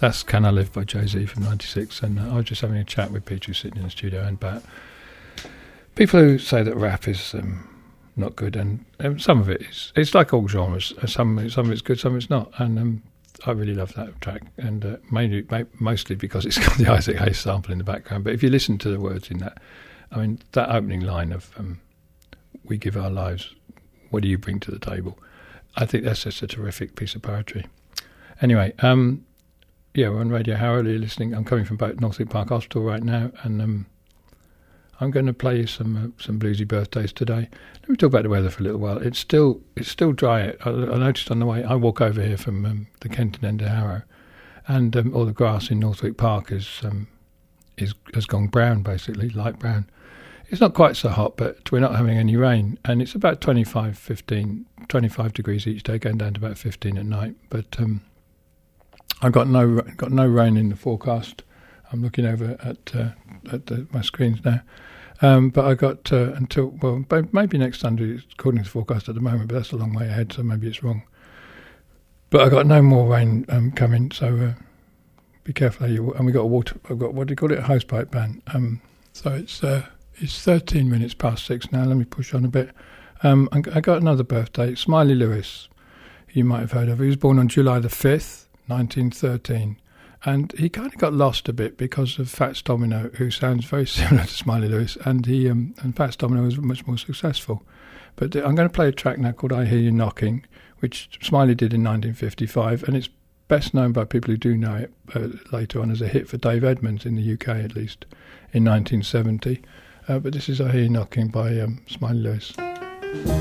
That's Can I Live by Jay-Z from 96, and I was just having a chat with Peter sitting in the studio and about people who say that rap is not good, and some of it is. It's like all genres. Some of it's good, some of it's not, and I really love that track, and mostly because it's got the Isaac Hayes sample in the background. But if you listen to the words in that, I mean, that opening line of "We give our lives, what do you bring to the table?" I think that's just a terrific piece of poetry. Anyway, yeah, we're on Radio Harold. You're listening. I'm coming from Northwick Park Hospital right now, and I'm going to play you some bluesy birthdays today. Let me talk about the weather for a little while. It's still dry. I noticed on the way I walk over here from the Kenton end of Harrow, and all the grass in Northwick Park has gone brown, basically light brown. It's not quite so hot, but we're not having any rain, and it's about 25 degrees each day, going down to about 15 at night. But I've got no rain in the forecast. I'm looking over at my screens now. But I got until, well, maybe next Sunday, according to the forecast at the moment, but that's a long way ahead, so maybe it's wrong. But I got no more rain coming, so be careful how you. And we got I've got, what do you call it, a hosepipe ban. So it's 13 minutes past 6 now. Let me push on a bit. I got another birthday, Smiley Lewis. You might have heard of. He was born on July the 5th, 1913. And he kind of got lost a bit because of Fats Domino, who sounds very similar to Smiley Lewis, and Fats Domino was much more successful. But I'm going to play a track now called I Hear You Knocking, which Smiley did in 1955, and it's best known by people who do know it later on as a hit for Dave Edmunds in the UK, at least, in 1970. But this is I Hear You Knocking by Smiley Lewis.